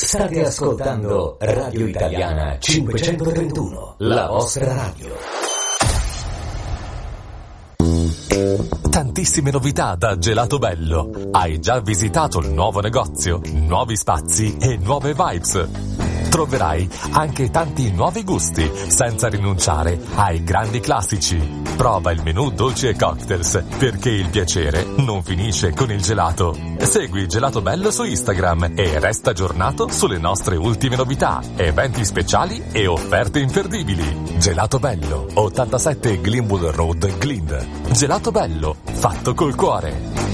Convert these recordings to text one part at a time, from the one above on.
State ascoltando Radio Italiana 531, la vostra radio. Tantissime novità da Gelato Bello. Hai già visitato il nuovo negozio? Nuovi spazi e nuove vibes. Troverai anche tanti nuovi gusti, senza rinunciare ai grandi classici. Prova il menù dolci e cocktails, perché il piacere non finisce con il gelato. Segui Gelato Bello su Instagram e resta aggiornato sulle nostre ultime novità, eventi speciali e offerte imperdibili. Gelato Bello, 87 Glenwood Road, Glynn. Gelato Bello, fatto col cuore.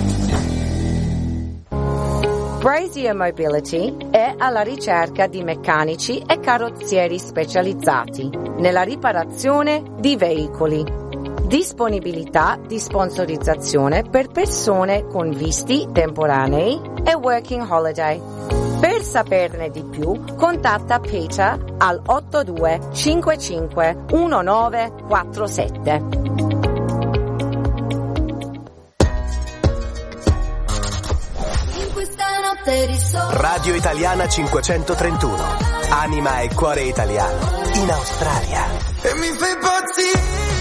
Brazier Mobility è alla ricerca di meccanici e carrozzieri specializzati nella riparazione di veicoli. Disponibilità di sponsorizzazione per persone con visti temporanei e working holiday. Per saperne di più, contatta Peter al 8255 1947. Radio Italiana 531, anima e cuore italiano, in Australia. E mi fai impazzire,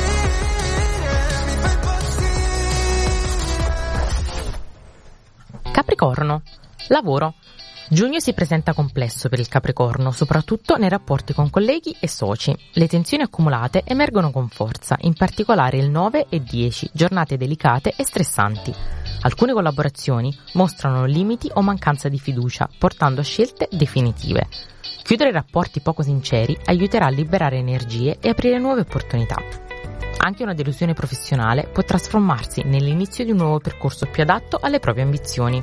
Capricorno. Lavoro. Giugno si presenta complesso per il Capricorno, soprattutto nei rapporti con colleghi e soci. Le tensioni accumulate emergono con forza, in particolare il 9 e 10, giornate delicate e stressanti. Alcune collaborazioni mostrano limiti o mancanza di fiducia, portando a scelte definitive. Chiudere rapporti poco sinceri aiuterà a liberare energie e aprire nuove opportunità. Anche una delusione professionale può trasformarsi nell'inizio di un nuovo percorso più adatto alle proprie ambizioni.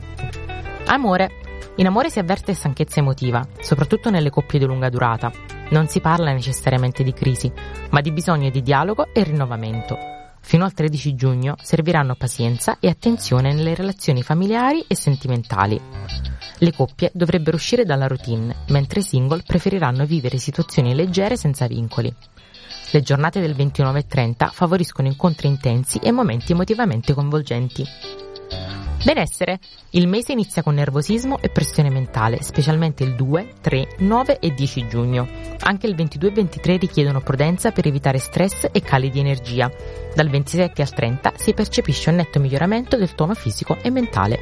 Amore. In amore si avverte stanchezza emotiva, soprattutto nelle coppie di lunga durata. Non si parla necessariamente di crisi, ma di bisogno di dialogo e rinnovamento. Fino al 13 giugno serviranno pazienza e attenzione nelle relazioni familiari e sentimentali. Le coppie dovrebbero uscire dalla routine, mentre i single preferiranno vivere situazioni leggere senza vincoli. Le giornate del 29 e 30 favoriscono incontri intensi e momenti emotivamente coinvolgenti. Benessere. Il mese inizia con nervosismo e pressione mentale, specialmente il 2, 3, 9 e 10 giugno. Anche il 22 e 23 richiedono prudenza per evitare stress e cali di energia. Dal 27 al 30 si percepisce un netto miglioramento del tono fisico e mentale.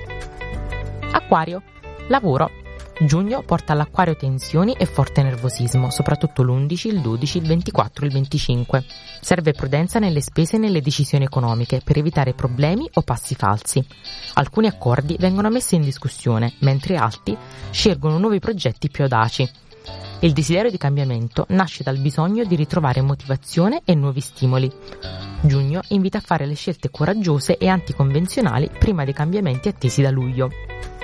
Acquario. Lavoro. Giugno porta all'Acquario tensioni e forte nervosismo, soprattutto l'11, il 12, il 24 e il 25. Serve prudenza nelle spese e nelle decisioni economiche per evitare problemi o passi falsi. Alcuni accordi vengono messi in discussione, mentre altri scelgono nuovi progetti più audaci. Il desiderio di cambiamento nasce dal bisogno di ritrovare motivazione e nuovi stimoli. Giugno invita a fare le scelte coraggiose e anticonvenzionali prima dei cambiamenti attesi da luglio.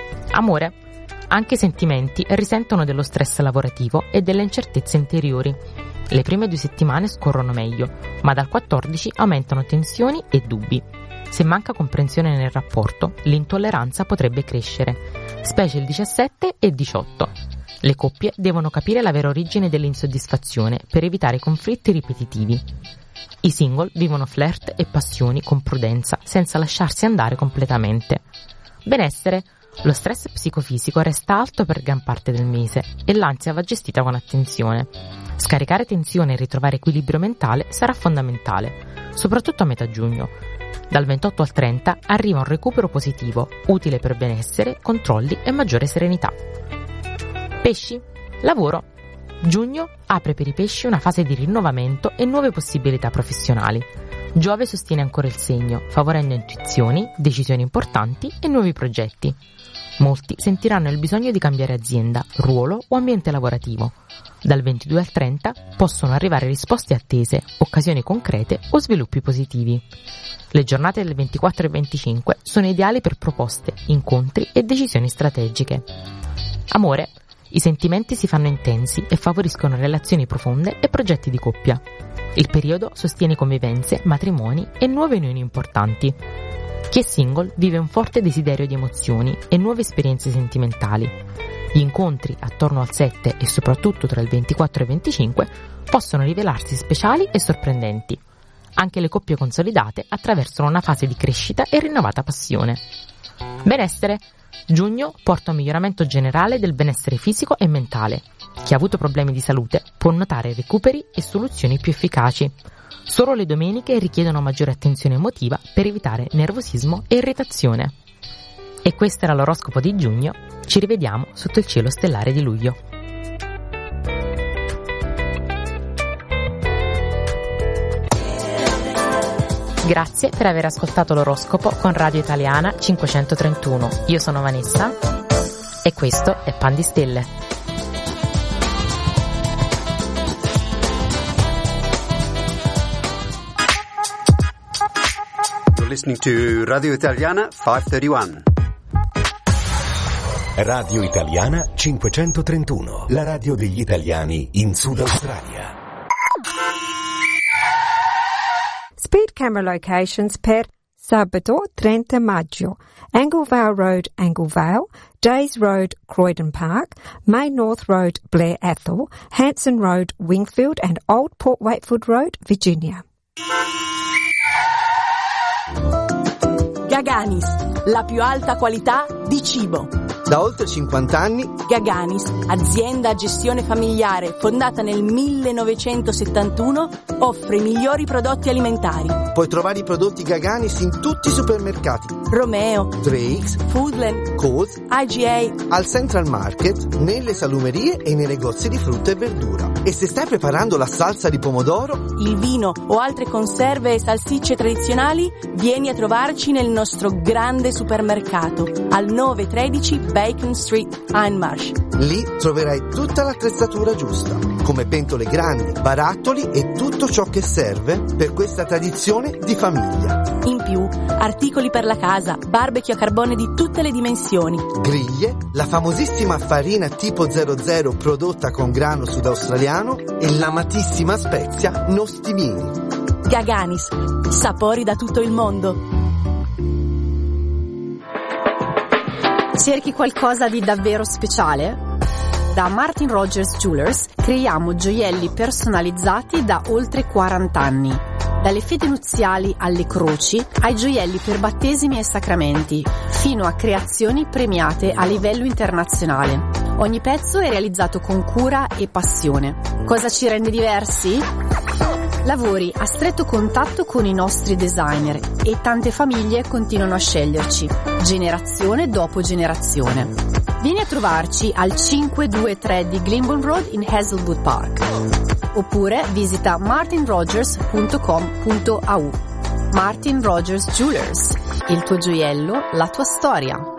Amore. Anche i sentimenti risentono dello stress lavorativo e delle incertezze interiori. Le prime 2 settimane scorrono meglio, ma dal 14 aumentano tensioni e dubbi. Se manca comprensione nel rapporto, l'intolleranza potrebbe crescere, specie il 17 e 18. Le coppie devono capire la vera origine dell'insoddisfazione per evitare conflitti ripetitivi. I single vivono flirt e passioni con prudenza, senza lasciarsi andare completamente. Benessere. Lo stress psicofisico resta alto per gran parte del mese e l'ansia va gestita con attenzione. Scaricare tensione e ritrovare equilibrio mentale sarà fondamentale, soprattutto a metà giugno. Dal 28 al 30 arriva un recupero positivo, utile per benessere, controlli e maggiore serenità. Pesci. Lavoro. Giugno apre per i pesci una fase di rinnovamento e nuove possibilità professionali. Giove sostiene ancora il segno, favorendo intuizioni, decisioni importanti e nuovi progetti. Molti sentiranno il bisogno di cambiare azienda, ruolo o ambiente lavorativo. Dal 22 al 30 possono arrivare risposte attese, occasioni concrete o sviluppi positivi. Le giornate del 24 e 25 sono ideali per proposte, incontri e decisioni strategiche. Amore. I sentimenti si fanno intensi e favoriscono relazioni profonde e progetti di coppia. Il periodo sostiene convivenze, matrimoni e nuove unioni importanti. Chi è single vive un forte desiderio di emozioni e nuove esperienze sentimentali. Gli incontri attorno al 7 e soprattutto tra il 24 e il 25 possono rivelarsi speciali e sorprendenti. Anche le coppie consolidate attraversano una fase di crescita e rinnovata passione. Benessere. Giugno porta un miglioramento generale del benessere fisico e mentale. Chi ha avuto problemi di salute può notare recuperi e soluzioni più efficaci. Solo le domeniche richiedono maggiore attenzione emotiva per evitare nervosismo e irritazione. E questo era l'oroscopo di giugno. Ci rivediamo sotto il cielo stellare di luglio. Grazie per aver ascoltato l'oroscopo con Radio Italiana 531. Io sono Vanessa e questo è Pan di Stelle. You're listening to Radio Italiana 531. Radio Italiana 531, la radio degli italiani in Sud Australia. Speed camera locations per sabato 30 maggio. Anglevale Road, Anglevale, Days Road, Croydon Park, Main North Road, Blair Athol, Hanson Road, Wingfield and Old Port Wakefield Road, Virginia. Gaganis, la più alta qualità di cibo. Da oltre 50 anni, Gaganis, azienda a gestione familiare fondata nel 1971, offre i migliori prodotti alimentari. Puoi trovare i prodotti Gaganis in tutti i supermercati. Romeo, Drake's, Foodland, Coles, IGA, al Central Market, nelle salumerie e nei negozi di frutta e verdura. E se stai preparando la salsa di pomodoro, il vino o altre conserve e salsicce tradizionali, vieni a trovarci nel nostro grande supermercato al 913 Bacon Street, Hindmarsh. Lì troverai tutta l'attrezzatura giusta, come pentole grandi, barattoli e tutto ciò che serve per questa tradizione di famiglia. In più, articoli per la casa, barbecue a carbone di tutte le dimensioni, griglie, la famosissima farina tipo 00 prodotta con grano sudaustraliano e l'amatissima spezia nostimini. Gaganis, sapori da tutto il mondo. Cerchi qualcosa di davvero speciale? Da Martin Rogers Jewelers creiamo gioielli personalizzati da oltre 40 anni. Dalle fedi nuziali alle croci, ai gioielli per battesimi e sacramenti, fino a creazioni premiate a livello internazionale. Ogni pezzo è realizzato con cura e passione. Cosa ci rende diversi? Lavori a stretto contatto con i nostri designer e tante famiglie continuano a sceglierci, generazione dopo generazione. Vieni a trovarci al 523 di Glyndebourne Road in Hazelwood Park. Oppure visita martinrogers.com.au. Martin Rogers Jewelers, il tuo gioiello, la tua storia.